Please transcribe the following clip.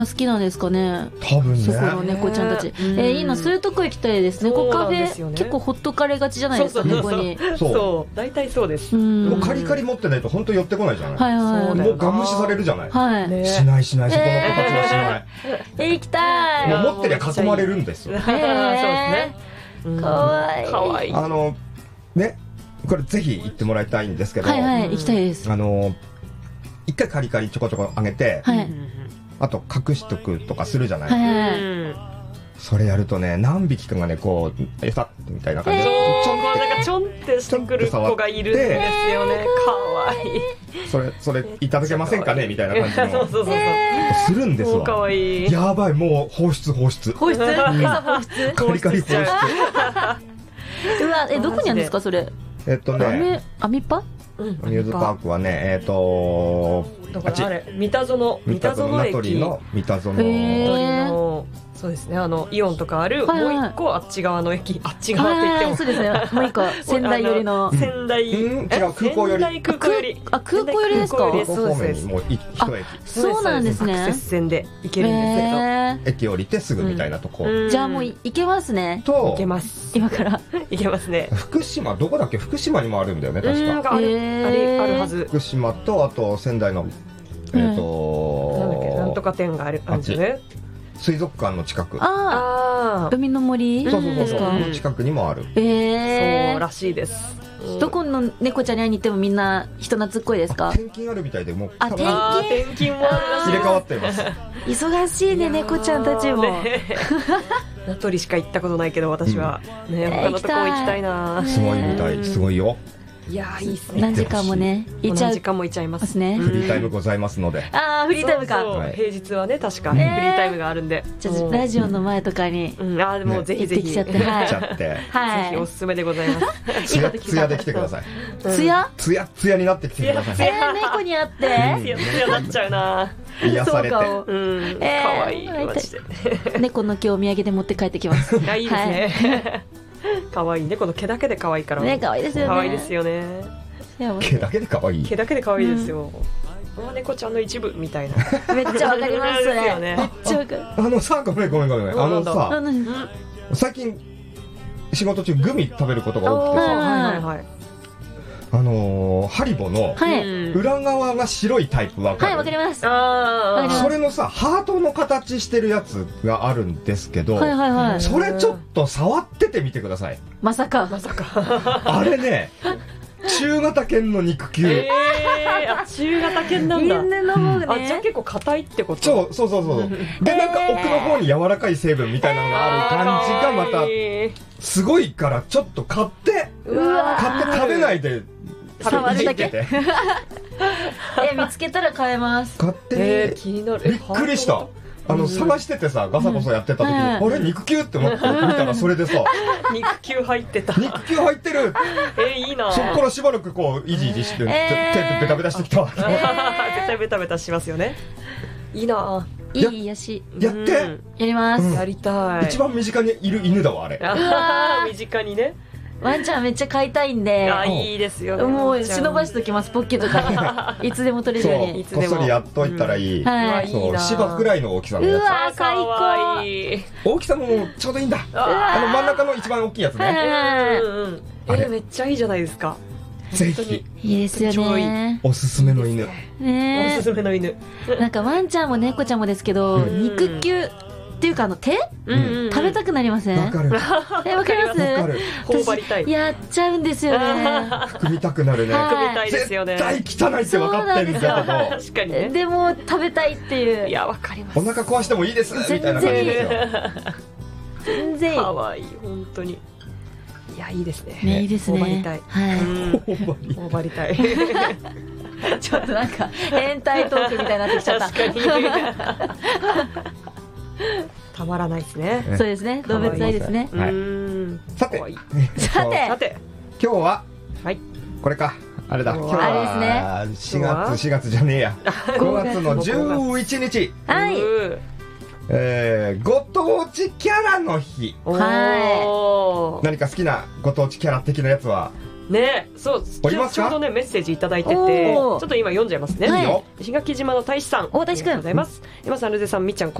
好きなんですかね。 多分ね。 そこの猫ちゃんたち。いいな、そういうとこ行きたいですね。猫カフェ、結構ほっとかれがちじゃないですか、猫に。 そう。大体そうです。 もうカリカリ持ってないと本当寄ってこないじゃない。 はいはい。 もうガン無視されるじゃない。 はい。 しないしない、そこの子たちはしない。 行きたい。 もう持ってりゃ囲まれるんですよ。 そうですね。 かわいい。 かわいい。 ね、これぜひ行ってもらいたいんですけど。 はいはい、行きたいです。 一回カリカリちょこちょこあげて。はい。あと隠しとくとかするじゃない。それやるとね、何匹かがね、こう餌みたいな感じでちょんってしてくる子がいるんですよね。かわいい。 それいただけませんかねみたいな感じのするんですわ。 かわいい。 やばい、もう放出餌放出カリカリ放出。 うわ、どこにあるんですかそれ。アミパアミューズパークはね、 だからあれ、三田園駅の三田園の、そうですね、イオンとかあるもう一個あっち側の駅、あっち側って言ってもそうですね、もう一個仙台寄りの仙台、 違う、空港寄り、 空港寄りですか。 そうです。もう一駅。 そうなんですね。 アクセス線で行けるんですけど、駅降りてすぐみたいなとこ。 じゃあもう行けますね。 行けます。今から行けますね。 福島、どこだっけ？福島にもあるんだよね、確か。 あるはず。 福島と、あと仙台のなんだっけ、なんとか店があるんですね。 水族館の近く。 海の森。 そうの近くにもある。 そうらしいです。 どこの猫ちゃんに会いに行ってもみんな人懐っこいですか。 転勤あるみたいで、もう転勤もあるらしい。 入れ替わってます。 忙しいね、猫ちゃんたちも。 名取しか行ったことないけど、私はね、他のとこ行きたいな。 すごいみたい、すごいよ。 いやー、いいっすね。 何時間もね、 何時間もいちゃいますね。 フリータイムございますので。 ああ、フリータイムか。 平日はね、確かフリータイムがあるんで。 じゃあラジオの前とかに。 ああ、でもぜひぜひ。 行ってきちゃって。 ぜひおすすめでございます。 ツヤで来てください。 ツヤ？ ツヤになってきてください。 猫に会って。 ツヤになっちゃうな。 癒されて。 かわいい。マジで。 猫の今日お土産で持って帰ってきます。 いいですね。かわいいね、この毛だけで可愛いから。 ね、可愛いですよね。 可愛いですよね。 毛だけで可愛い。 毛だけで可愛いですよ。猫ちゃんの一部みたいな。 めっちゃわかりますそれ。めっちゃわかる。 さ、ごめん。さ、最近仕事中グミ食べることが多くてさ、ハリボの裏側が白いタイプわかる？ はい、わかります。 それのさ、ハートの形してるやつがあるんですけど、それちょっと触っててみてください。 まさか。 あれね、中型犬の肉球。 中型犬なんだ。 犬の方がね。 じゃあ結構硬いってこと？ そう。で、なんか奥の方に柔らかい成分みたいなのがある感じがまた、すごいからちょっと買って食べないで、 触るだけ。見つけたら買えます。 買って気になる。 びっくりした。探しててさ、ガサゴソやってた時に、あれ肉球って思って見たらそれでさ、 肉球入ってた。 肉球入ってる。 いいな。 そっからしばらくこうイジイジして手ベタベタしてきた。絶対ベタベタしますよね。いいな。 いい癒し。 やって。 やります。 やりたい。 一番身近にいる犬だわあれ。 身近にね。 ワンちゃんめっちゃ飼いたいんで、 いいですよね。 もう忍ばしておきます、ポッケとかに。いつでも取れるように。 こっそりやっといたらいい。そう、芝くらいの大きさのやつ。 うわ、最高。 大きさもちょうどいいんだ。真ん中の一番大きいやつね。 めっちゃいいじゃないですか。 ぜひ。 いいですよね。 おすすめの犬。 おすすめの犬。 なんかワンちゃんも猫ちゃんもですけど、肉球っていうか手食べたくなりません？ わかる。 わかります？ 頬張りたい。 やっちゃうんですよね。 含みたくなるね。 含みたいですよね。 絶対汚いって分かってるんだけど。 確かにね。 でも食べたいっていう。 いや、わかります。 お腹壊してもいいですみたいな感じですよ。 全然いい。 可愛い、本当に。いや、いいですね。 いいですね。 頬張りたい。頬張りたい。 ちょっとなんか変態トークみたいになってきちゃった。 確かに。たまらないですね。 そうですね。動物愛ですね。 さて、今日はこれか。あれだ。今日は4月じゃねえや。5月の11日。 はい。 ご当地キャラの日。 はい。 何か好きなご当地キャラ的なやつはね、そうちょうどねメッセージいただいてて、ちょっと今読んじゃいますね。石垣島の大使さん、 大使くん、 ありがとうございます。山さん、ルゼさん、みっちゃん、